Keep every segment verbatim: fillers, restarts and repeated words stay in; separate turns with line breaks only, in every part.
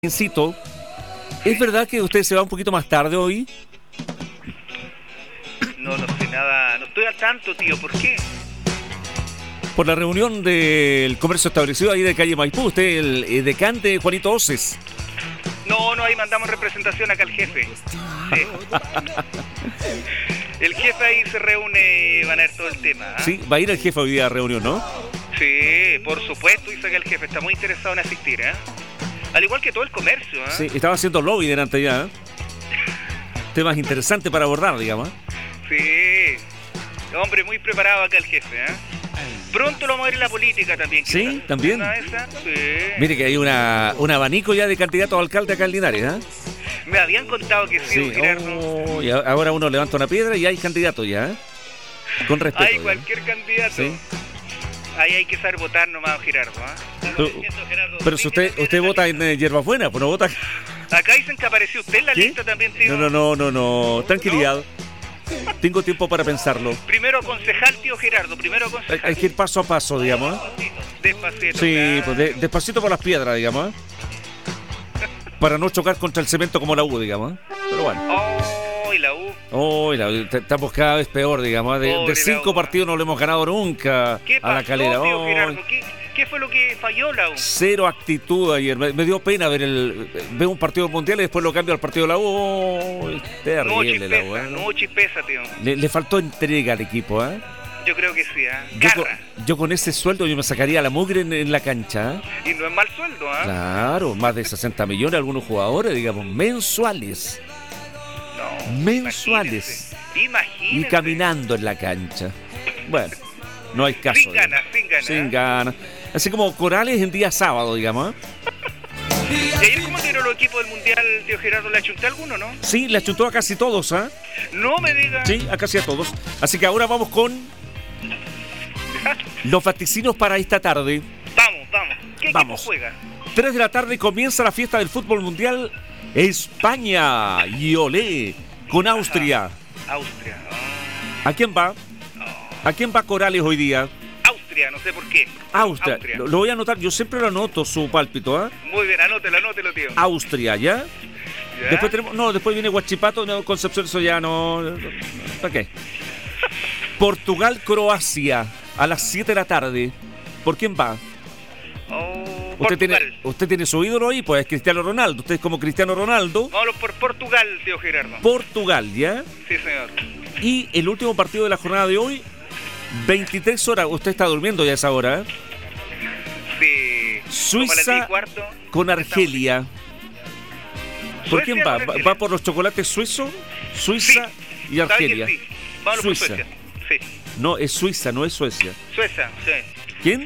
Incito, ¿es verdad que usted se va un poquito más tarde hoy?
No, no sé nada, no estoy al tanto, tío, ¿por qué?
Por la reunión del comercio establecido ahí de calle Maipú, usted, el, el decante Juanito Oces.
No, no, ahí mandamos representación acá al jefe. Sí. El jefe ahí se reúne, van a ver todo el tema. ¿eh?
Sí, va a ir el jefe hoy día a reunión, ¿no?
Sí, por supuesto, dice que el jefe está muy interesado en asistir, ¿eh? Al igual que todo el comercio, ¿eh?
Sí, estaba haciendo lobby delante ya, ¿eh? Temas interesantes para abordar, digamos. ¿eh?
Sí, hombre, muy preparado acá el jefe, ¿eh? Pronto lo vamos a ver en la política también.
Sí,
quizás.
también.
¿Una de esas? Sí.
Mire que hay una, un abanico ya de candidatos a alcalde acá en Linares, ¿eh?
Me habían contado que sí,
Sí,
Gerardo.
oh, y ahora uno levanta una piedra y hay candidatos ya, ¿eh? Con respeto.
Hay
¿eh?
cualquier candidato.
Sí.
Ahí hay que saber votar nomás, Gerardo. ¿eh?
Pero, pero si usted usted vota en eh, Hierbas Buenas, pues no vota.
Acá dicen que apareció usted en la
¿Qué?
lista también, tío.
No, no, no, no, no. Tranquilidad. Tengo tiempo para pensarlo.
Primero concejal, tío Gerardo. Primero
Hay,
concejal.
hay que ir paso a paso, digamos. ¿eh?
Despacito.
Sí,
claro.
pues de- despacito por las piedras, digamos. ¿eh? Para no chocar contra el cemento como la U, digamos. ¿eh? Pero bueno.
Oh, y la U.
Oh, la- t- estamos cada vez peor, digamos. ¿eh? De,
Pobre
de
la
cinco
U, ¿eh?
partidos no le hemos ganado nunca
¿Qué
a la
pasó,
Calera.
tío
Oh,
Gerardo? ¿Qué, ¿Qué fue lo que falló la U?
cero actitud ayer. Me, me dio pena ver el ver un partido mundial y después lo cambio al partido de la U. Oh, es
No
terrible la U.
chispeza,
¿eh?
no chispeza, tío.
Le, le faltó entrega al equipo, ¿eh?
Yo creo que sí, ¿eh?
Yo con,
Garra.
yo con ese sueldo yo me sacaría la mugre en, en la cancha, ¿eh?
Y no es mal sueldo, ¿eh?
Claro, más de sesenta millones algunos jugadores, digamos, mensuales.
No,
Mensuales.
Imagínese. Imagínese.
Y caminando en la cancha. Bueno, no hay caso.
Sin ganas,
digamos.
sin ganas.
Sin ganas. Así como Corales en día sábado, digamos. ¿eh?
¿Y ayer cómo dieron los equipos del Mundial, tío Gerardo? ¿Le achunté alguno, no?
Sí, le achutó a casi todos, ¿ah?
No me diga.
Sí, a casi a todos. Así que ahora vamos con los vaticinios para esta tarde.
Vamos, vamos. ¿Qué
Vamos.
equipo juega?
tres de la tarde comienza la fiesta del fútbol mundial. España y olé con Austria.
Austria. Ah,
¿A quién va? ¿A quién va Corales hoy día?
Austria, no sé por qué.
Austria. Lo, lo voy a anotar, yo siempre lo anoto su pálpito, ¿ah?
Muy bien, anótelo, anótelo, tío.
Austria, ¿ya?
¿Ya?
Después tenemos, no, después viene Huachipato, no, Concepción, eso ya no. ¿Para qué? Portugal, Croacia, a las siete de la tarde. ¿Por quién va?
Oh,
Usted tiene,
Portugal.
usted tiene su ídolo ahí, pues es Cristiano Ronaldo. Usted es como Cristiano Ronaldo.
Vámonos por Portugal, tío Gerardo.
Portugal, ¿ya?
Sí, señor.
Y el último partido de la jornada de hoy, veintitrés horas. Usted está durmiendo ya a esa hora, ¿eh?
Sí.
Suiza
Como a las diez y cuarto.
con Argelia. ¿Por quién
Suecia
va?
con
¿Va,
Argelia.
va por los chocolates suizos? Suiza y
¿Sabe
Argelia.
que sí? Vámonos
Suiza.
por Suecia. Sí.
No, es Suiza, no es Suecia.
Suecia, sí.
¿Quién?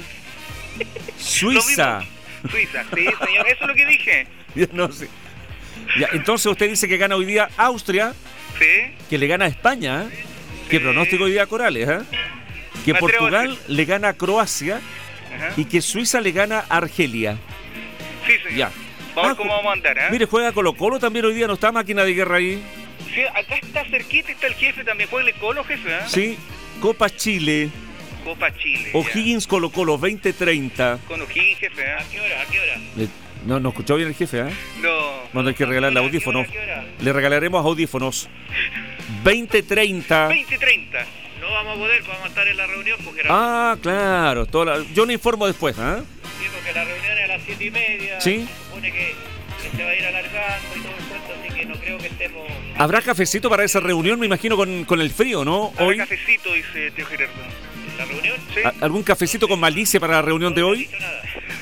Suiza.
Lo mismo. Suiza, sí, señor. Eso es lo que dije.
Ya no sé. Ya, entonces usted dice que gana hoy día Austria,
Sí.
que le gana a España. ¿eh? ¿Qué
Sí.
pronóstico hoy día Corales? ¿eh? Que
Me atrevo a
Portugal
decir.
le gana a Croacia
Ajá.
y que Suiza le gana a Argelia.
Sí, señor.
Ya.
Vamos a ver
Ah,
cómo vamos a andar, ¿eh?
Mire, juega Colo Colo también hoy día, no está máquina de guerra ahí.
Sí, acá está cerquita, está el jefe también. Juega el Colo, jefe, ¿eh?
Sí, Copa Chile,
Copa Chile. ya.
O'Higgins Colo Colo veinte treinta.
Con O'Higgins, jefe, ¿eh? ¿A qué hora? ¿A qué hora?
Le- No, no escuchó bien el jefe, ¿eh?
No.
Bueno, hay que regalarle audífonos.
¿A qué hora?
Le regalaremos audífonos. veinte treinta.
veinte treinta. No vamos a poder, vamos a estar en la reunión porque era...
Ah, claro. toda la- Yo le informo después, ¿ah?
Sí, porque la reunión es a las siete y media.
Sí.
Se supone que, que se va a ir alargando y todo el cuento, así que no creo que estemos...
¿Habrá cafecito para esa reunión? Me imagino con, con el frío, ¿no?
Habrá
Hoy.
cafecito, dice tío Gerardo. ¿La reunión? Sí.
¿A- ¿Algún cafecito con malicia para la reunión de
No he
hoy?
dicho nada.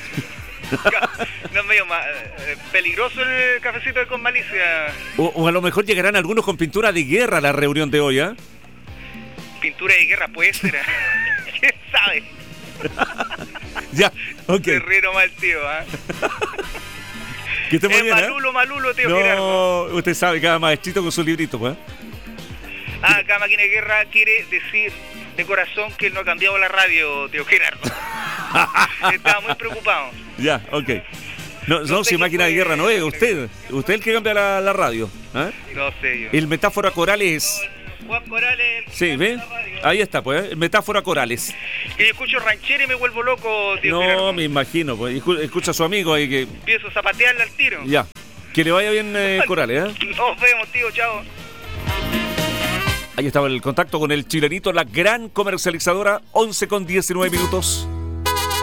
No es medio ma- eh, peligroso el cafecito con malicia.
O, o a lo mejor llegarán algunos con pintura de guerra a la reunión de hoy, ¿ah?
Pintura de guerra puede ser. ¿eh? ¿Quién sabe?
Ya, ok.
Terreno mal, tío. ¿eh?
Que esté muy
Es
bien, ¿eh?
malulo, malulo, tío Gerardo.
No, usted sabe, cada maestrito con su librito, pues.
Ah, acá Máquina de Guerra quiere decir de corazón que él no ha cambiado la radio, tío Gerardo. Estaba muy preocupado.
Ya, ok. No, no,
No sé
si
qué
máquina de
fue-
guerra no es usted. Usted es el que cambia la, la radio. ¿ah?
No sé yo.
El metáfora coral es
Juan Corales.
Sí, ¿ves? Ahí está, pues, metáfora Corales.
Y yo escucho ranchera y me vuelvo loco, tío
No,
Gerardo.
me imagino, pues, escu- escucha a su amigo ahí que...
Empiezo a zapatearle al tiro.
Ya, que le vaya bien eh, Corales, ¿eh?
Nos vemos, tío, chao.
Ahí estaba el contacto con el chilenito, la gran comercializadora, once con diecinueve minutos.